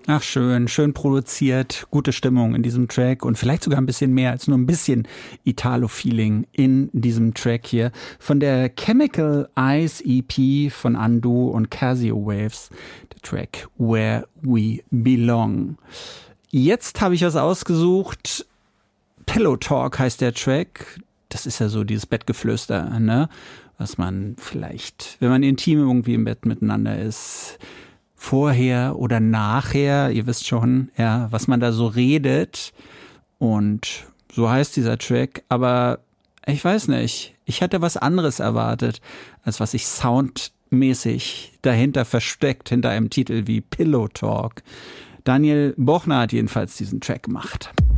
Ach schön, schön produziert, gute Stimmung in diesem Track und vielleicht sogar ein bisschen mehr als nur ein bisschen Italo-Feeling in diesem Track hier von der Chemical Eyes EP von Andu und Casio Waves, der Track Where We Belong. Jetzt habe ich was ausgesucht, Pillow Talk heißt der Track, das ist ja so dieses Bettgeflüster, ne? Was man vielleicht, wenn man intim irgendwie im Bett miteinander ist, vorher oder nachher, ihr wisst schon, ja, was man da so redet. Und so heißt dieser Track. Aber ich weiß nicht, ich hätte was anderes erwartet, als was sich soundmäßig dahinter versteckt, hinter einem Titel wie Pillow Talk. Daniel Bochner hat jedenfalls diesen Track gemacht.